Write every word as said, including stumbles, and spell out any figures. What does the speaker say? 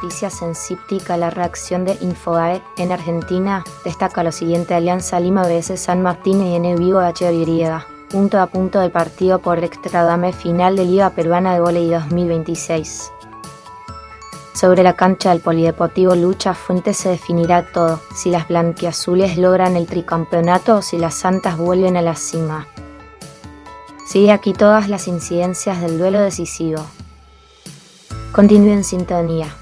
noticias en Cíptica, la reacción de Infobae. En Argentina, destaca lo siguiente: Alianza Lima vs San Martín y N Vigo H Y. Punto a punto del partido por extradame final de Liga Peruana de Vóley dos mil veintiséis. Sobre la cancha del Polideportivo Lucha Fuentes se definirá todo, si las blanquiazules logran el tricampeonato o si las santas vuelven a la cima. Sigue aquí todas las incidencias del duelo decisivo. Continúe en sintonía.